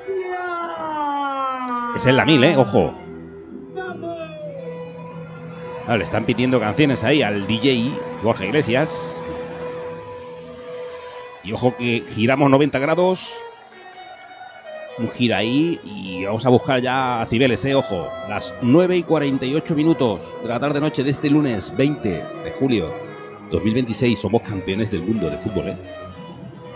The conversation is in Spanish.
Es en la 1000, ojo. Le están pidiendo canciones ahí al DJ Borja Iglesias. Y ojo que giramos 90 grados. Un giro ahí y vamos a buscar ya a Cibeles, ojo. Las 9:48 de la tarde-noche de este lunes 20 de julio 2026. Somos campeones del mundo de fútbol,